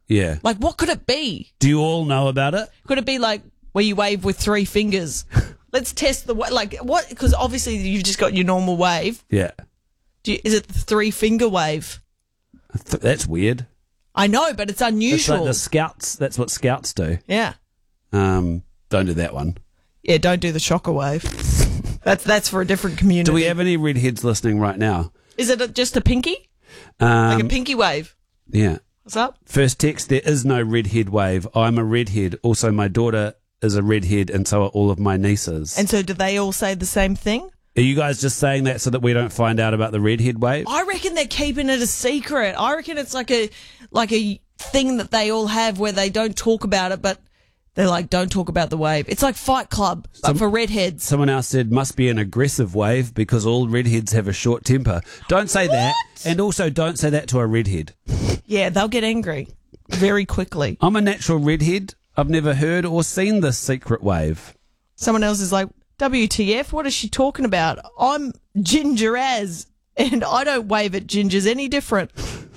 Yeah. Like, what could it be? Do you all know about it? Could it be like where you wave with 3 fingers? Let's test the like what? Because obviously you've just got your normal wave. Yeah. Is it the 3-finger wave? That's weird. I know, but it's unusual. It's like the scouts. That's what scouts do. Yeah. Don't do that one. Yeah, don't do the shocker wave. That's for a different community. Do we have any redheads listening right now? Is it just a pinky? Like a pinky wave? Yeah. What's up? First text, there is no redhead wave. I'm a redhead. Also, my daughter is a redhead, and so are all of my nieces. And so do they all say the same thing? Are you guys just saying that so that we don't find out about the redhead wave? I reckon they're keeping it a secret. I reckon it's like a thing that they all have where they don't talk about it, but they're like, don't talk about the wave. It's like Fight Club, but for redheads. Someone else said, must be an aggressive wave because all redheads have a short temper. Don't say that. And also don't say that to a redhead. Yeah, they'll get angry very quickly. I'm a natural redhead. I've never heard or seen this secret wave. Someone else is like, WTF, what is she talking about? I'm ginger as, and I don't wave at gingers any different.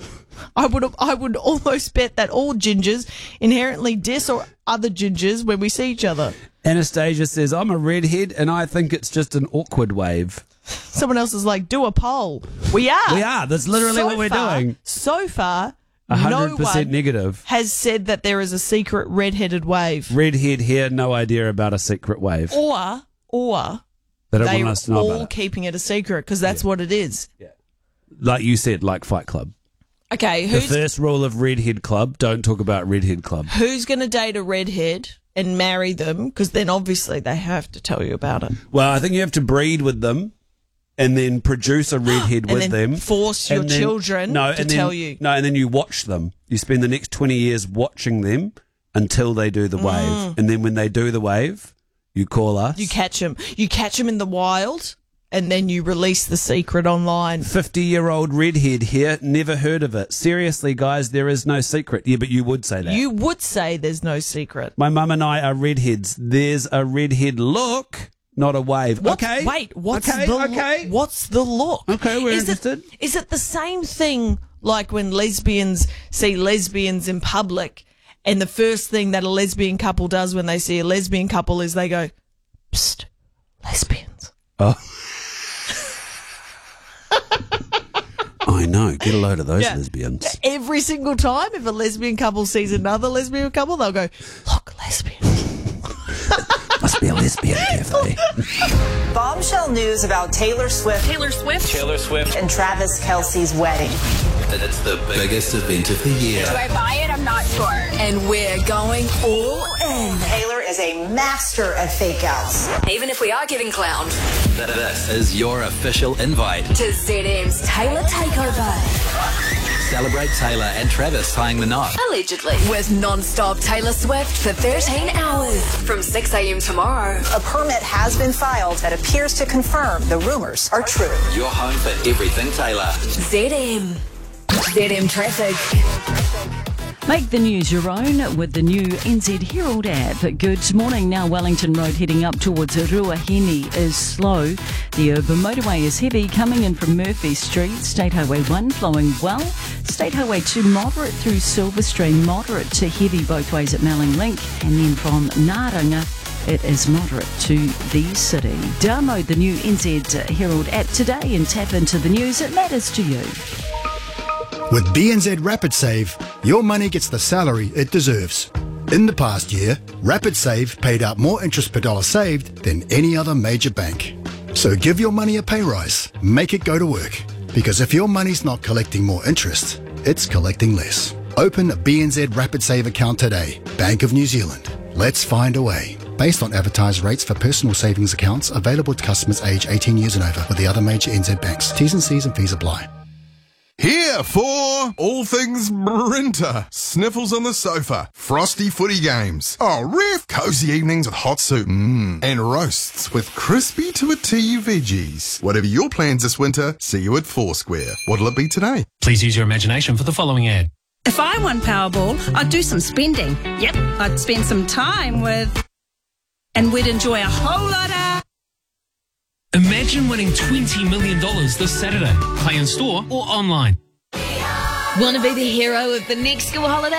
I would almost bet that all gingers inherently diss or other gingers when we see each other. Anastasia says, I'm a redhead and I think it's just an awkward wave. Someone else is like, do a poll. We are. We are. That's literally what we're doing. So far, 100% no one negative. has said that there is a secret redheaded wave. Redhead here, no idea about a secret wave. Or They don't they're want us to know all about it. keeping it a secret because that's what it is. Yeah. Like you said, like Fight Club. Okay, The first rule of Redhead Club, don't talk about Redhead Club. who's going to date a redhead and marry them? Because then obviously they have to tell you about it. Well, I think you have to breed with them and then produce a redhead And with then them. force your children to tell you. No, and then you watch them. You spend the next 20 years watching them until they do the wave. And then when they do the wave, you call us. You catch them. You catch them in the wild, and then you release the secret online. 50-year-old redhead here, never heard of it. Seriously, guys, there is no secret. Yeah, but you would say that. You would say there's no secret. My mum and I are redheads. There's a redhead look, not a wave. Okay. Wait, what's okay, the okay. what's the look? Okay, we're interested. Is it the same thing like when lesbians see lesbians in public, and the first thing that a lesbian couple does when they see a lesbian couple is they go, psst, lesbians. Oh. I know. Get a load of those lesbians. Every single time, if a lesbian couple sees another lesbian couple, they'll go, look, lesbian. Must be a lesbian cafe. Bombshell news about Taylor Swift and Travis Kelce's wedding. It's the biggest event of the year. Do I buy it? I'm not sure. And we're going all in. Taylor is a master at fake outs. Even if we are giving clown. This is your official invite. To ZM's Taylor Takeover. Celebrate Taylor and Travis tying the knot. Allegedly. With non-stop Taylor Swift for 13 hours. From 6 a.m. tomorrow. A permit has been filed that appears to confirm the rumors are true. Your home for everything Taylor. ZM. ZM Traffic. Make the news your own with the new NZ Herald app. Good morning. Now Wellington Road heading up towards Ruahine is slow. The urban motorway is heavy coming in from Murphy Street. State Highway 1 flowing well. State Highway 2 moderate through Silverstream, moderate to heavy both ways at Melling Link. And then from Naranga, it is moderate to the city. Download the new NZ Herald app today and tap into the news. It matters to you. With BNZ Rapid Save, your money gets the salary it deserves. In the past year, Rapid Save paid out more interest per dollar saved than any other major bank. So give your money a pay rise. Make it go to work. Because if your money's not collecting more interest, it's collecting less. Open a BNZ Rapid Save account today. Bank of New Zealand. Let's find a way. Based on advertised rates for personal savings accounts available to customers aged 18 years and over with the other major NZ banks. T's and C's and fees apply. Here for all things Brinter. Sniffles on the sofa. Frosty footy games. Oh, riff. Cozy evenings with hot soup. And roasts with crispy to a tea veggies. Whatever your plans this winter, see you at Foursquare. What'll it be today? Please use your imagination for the following ad. If I won Powerball, I'd do some spending. Yep, I'd spend some time with... And we'd enjoy a whole lot of... Imagine winning $20 million this Saturday. Play in store or online. Want to be the hero of the next school holiday?